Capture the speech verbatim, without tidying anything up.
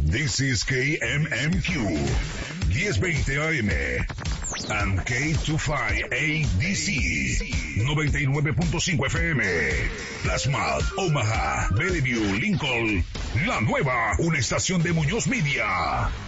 This is K M M Q, ten veinte A M, and K veinticinco A D C, noventa y nueve punto cinco F M. Plasma, Omaha, Bellevue, Lincoln, La Nueva, una estación de Muñoz Media.